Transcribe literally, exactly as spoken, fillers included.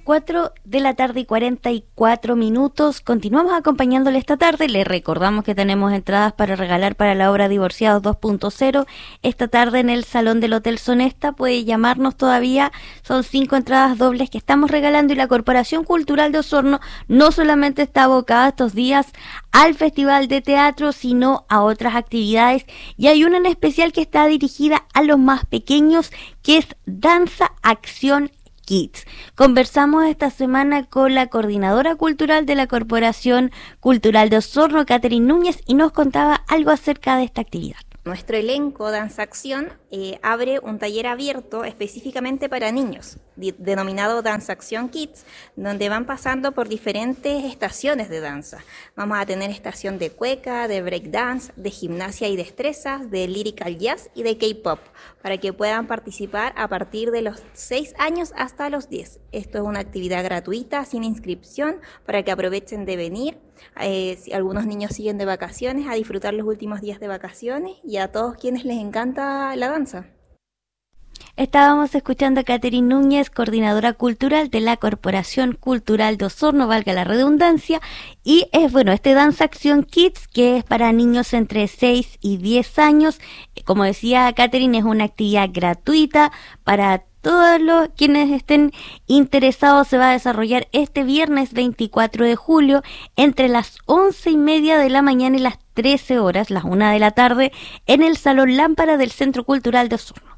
cuatro de la tarde y cuarenta y cuatro minutos. Continuamos acompañándole esta tarde. Le recordamos que tenemos entradas para regalar para la obra Divorciados dos punto cero. Esta tarde en el Salón del Hotel Sonesta. Puede llamarnos todavía. Son cinco entradas dobles que estamos regalando y la Corporación Cultural de Osorno no solamente está abocada estos días al Festival de Teatro, sino a otras actividades. Y hay una en especial que está dirigida a los más pequeños, que es Danza Acción Kids. Conversamos esta semana con la coordinadora cultural de la Corporación Cultural de Osorno, Catherine Núñez, y nos contaba algo acerca de esta actividad. Nuestro elenco Danza Acción eh, abre un taller abierto específicamente para niños, di- denominado Danza Acción Kids, donde van pasando por diferentes estaciones de danza. Vamos a tener estación de cueca, de breakdance, de gimnasia y destrezas, de lyrical jazz y de K-pop, para que puedan participar a partir de los seis años hasta los diez. Esto es una actividad gratuita, sin inscripción, para que aprovechen de venir. Eh, si algunos niños siguen de vacaciones, a disfrutar los últimos días de vacaciones, y a todos quienes les encanta la danza. Estábamos escuchando a Catherine Núñez, coordinadora cultural de la Corporación Cultural de Osorno, valga la redundancia, y es bueno, este Danza Acción Kids, que es para niños entre seis y diez años. Como decía Catherine, es una actividad gratuita para todos los quienes estén interesados. Se va a desarrollar este viernes veinticuatro de julio entre las once y media de la mañana y las trece horas, las una de la tarde, en el Salón Lámpara del Centro Cultural de Osorno.